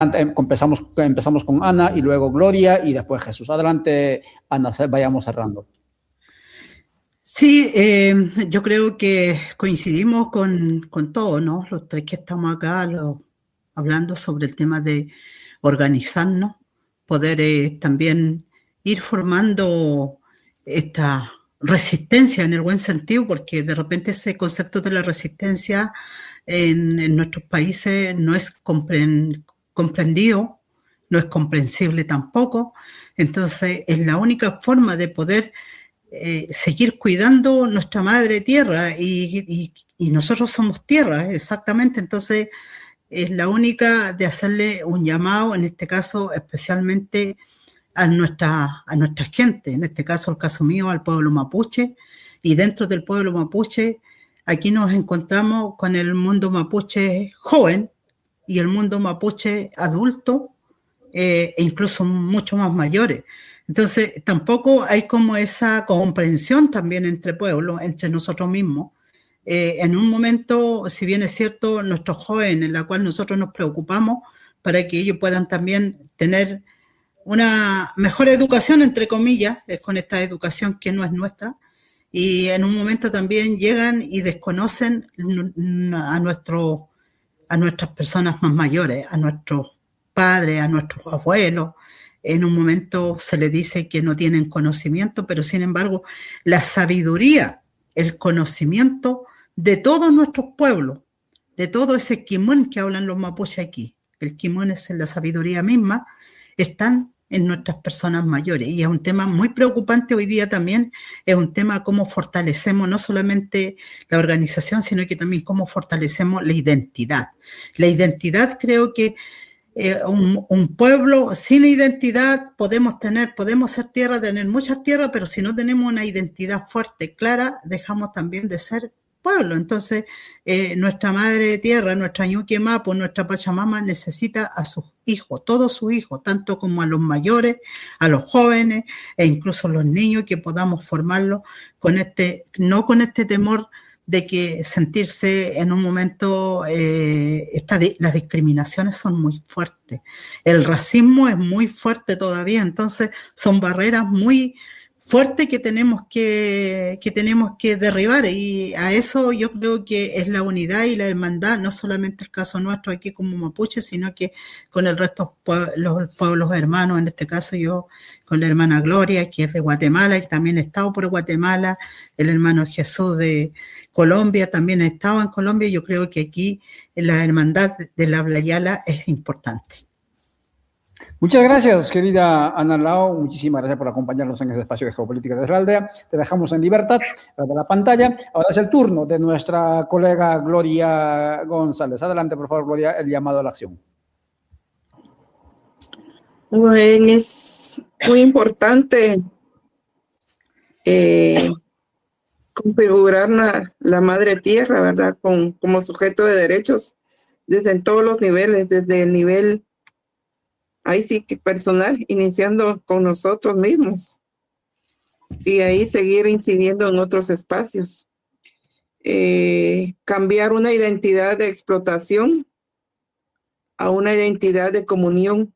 Empezamos con Ana y luego Gloria y después Jesús. Adelante, Ana, vayamos cerrando. Sí, yo creo que coincidimos con todos, ¿no? Los tres que estamos acá hablando sobre el tema de organizarnos, poder también ir formando esta resistencia en el buen sentido, porque de repente ese concepto de la resistencia en nuestros países no es comprendido, no es comprensible tampoco. Entonces es la única forma de poder seguir cuidando nuestra madre tierra y nosotros somos tierra, exactamente. Entonces es la única de hacerle un llamado, en este caso especialmente a nuestra gente, en este caso el caso mío, al pueblo mapuche, y dentro del pueblo mapuche aquí nos encontramos con el mundo mapuche joven y el mundo mapuche adulto, e incluso mucho más mayores. Entonces tampoco hay como esa comprensión también entre pueblos, entre nosotros mismos. En un momento, si bien es cierto, nuestros jóvenes, en la cual nosotros nos preocupamos para que ellos puedan también tener una mejor educación, entre comillas, con esta educación que no es nuestra, y en un momento también llegan y desconocen a nuestras personas más mayores, a nuestros padres, a nuestros abuelos. En un momento se les dice que no tienen conocimiento, pero sin embargo la sabiduría, el conocimiento de todos nuestros pueblos, de todo ese kimón que hablan los mapuches aquí, el kimón es la sabiduría misma, están en nuestras personas mayores. Y es un tema muy preocupante hoy día también, es un tema cómo fortalecemos no solamente la organización, sino que también cómo fortalecemos la identidad. La identidad, creo que un pueblo sin identidad podemos ser tierra, tener muchas tierras, pero si no tenemos una identidad fuerte, clara, dejamos también de ser pueblo. Entonces, nuestra madre tierra, nuestra Ñuque Mapu, nuestra Pachamama necesita a sus hijos, todos sus hijos, tanto como a los mayores, a los jóvenes e incluso a los niños, que podamos formarlos no con este temor de que sentirse en un momento, las discriminaciones son muy fuertes, el racismo es muy fuerte todavía, entonces son barreras muy fuertes que tenemos que derribar, y a eso yo creo que es la unidad y la hermandad, no solamente el caso nuestro aquí como mapuche, sino que con el resto los pueblos hermanos, en este caso yo con la hermana Gloria, que es de Guatemala, y también he estado por Guatemala, el hermano Jesús de Colombia, también he estado en Colombia. Yo creo que aquí la hermandad de la Blayala es importante. Muchas gracias, querida Ana Lao. Muchísimas gracias por acompañarnos en este espacio de Geopolítica de la Aldea. Te dejamos en libertad de la pantalla. Ahora es el turno de nuestra colega Gloria González. Adelante, por favor, Gloria, el llamado a la acción. Bueno, es muy importante configurar la madre tierra, ¿verdad? Como sujeto de derechos desde todos los niveles, desde el nivel, ahí sí que personal, iniciando con nosotros mismos y ahí seguir incidiendo en otros espacios. Cambiar una identidad de explotación a una identidad de comunión.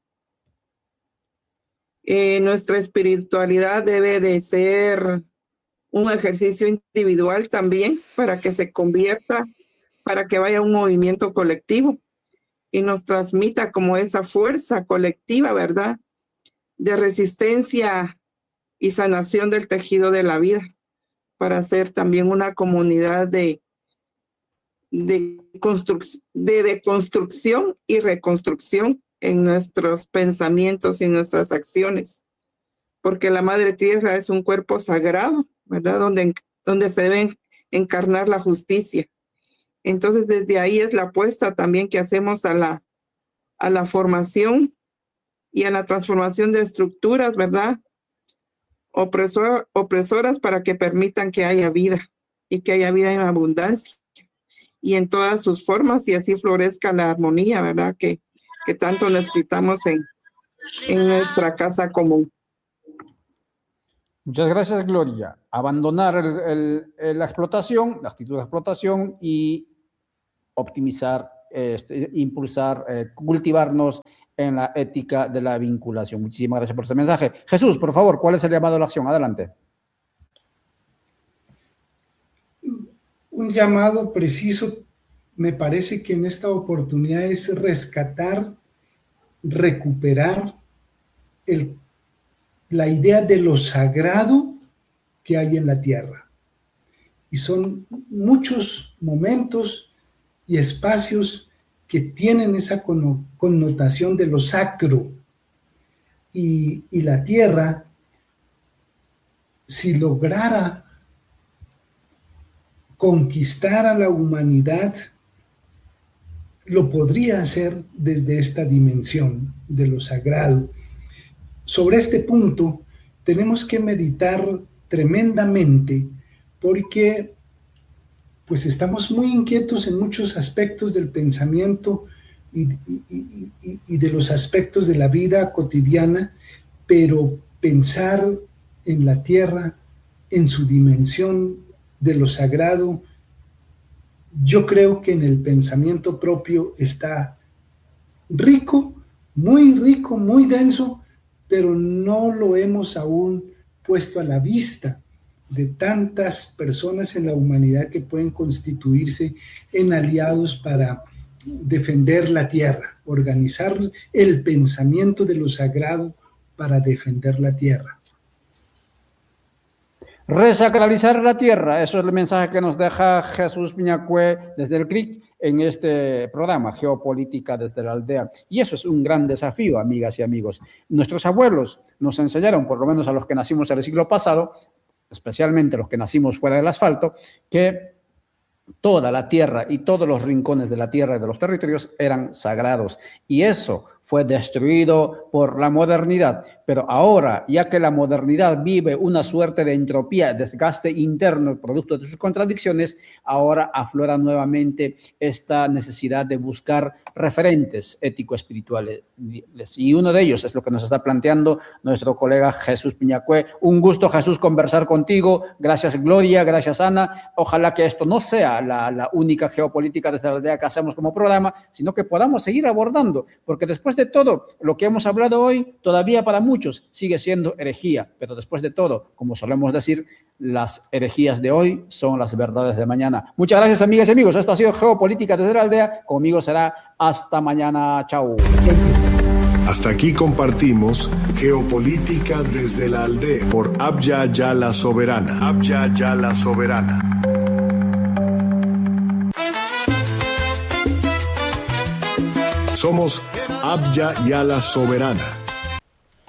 Nuestra espiritualidad debe de ser un ejercicio individual también para que se convierta, para que vaya un movimiento colectivo y nos transmita como esa fuerza colectiva, ¿verdad? De resistencia y sanación del tejido de la vida, para ser también una comunidad de deconstrucción y reconstrucción en nuestros pensamientos y nuestras acciones, porque la Madre Tierra es un cuerpo sagrado, ¿verdad? Donde se debe encarnar la justicia. Entonces, desde ahí es la apuesta también que hacemos a la formación y a la transformación de estructuras, ¿verdad? Opresoras para que permitan que haya vida y que haya vida en abundancia y en todas sus formas, y así florezca la armonía, ¿verdad? Que tanto necesitamos en nuestra casa común. Muchas gracias, Gloria. Abandonar la explotación, la actitud de explotación, y optimizar impulsar, cultivarnos en la ética de la vinculación. Muchísimas gracias por este mensaje. Jesús, por favor, ¿cuál es el llamado a la acción? Adelante. Un llamado preciso, me parece que en esta oportunidad es rescatar, recuperar la idea de lo sagrado que hay en la tierra. Y son muchos momentos y espacios que tienen esa connotación de lo sacro. Y la tierra, si lograra conquistar a la humanidad, lo podría hacer desde esta dimensión de lo sagrado. Sobre este punto tenemos que meditar tremendamente porque pues estamos muy inquietos en muchos aspectos del pensamiento y de los aspectos de la vida cotidiana, pero pensar en la tierra, en su dimensión de lo sagrado, yo creo que en el pensamiento propio está rico, muy denso, pero no lo hemos aún puesto a la vista de tantas personas en la humanidad que pueden constituirse en aliados para defender la tierra, organizar el pensamiento de lo sagrado para defender la tierra. Resacralizar la tierra, eso es el mensaje que nos deja Jesús Piñacue desde el CRIC en este programa, Geopolítica desde la Aldea. Y eso es un gran desafío, amigas y amigos. Nuestros abuelos nos enseñaron, por lo menos a los que nacimos en el siglo pasado, especialmente los que nacimos fuera del asfalto, que toda la tierra y todos los rincones de la tierra y de los territorios eran sagrados. Y eso fue destruido por la modernidad. Pero ahora, ya que la modernidad vive una suerte de entropía, desgaste interno, producto de sus contradicciones, ahora aflora nuevamente esta necesidad de buscar referentes ético-espirituales. Y uno de ellos es lo que nos está planteando nuestro colega Jesús Piñacue. Un gusto, Jesús, conversar contigo. Gracias, Gloria. Gracias, Ana. Ojalá que esto no sea la única geopolítica desde la aldea que hacemos como programa, sino que podamos seguir abordando, porque después de todo, lo que hemos hablado hoy, todavía para muchos sigue siendo herejía, pero después de todo, como solemos decir, las herejías de hoy son las verdades de mañana. Muchas gracias, amigas y amigos. Esto ha sido Geopolítica desde la Aldea. Conmigo será hasta mañana. Chao. Hasta aquí compartimos Geopolítica desde la Aldea por Abya Yala Soberana. Abya Yala Soberana. Somos Abya Yala Soberana.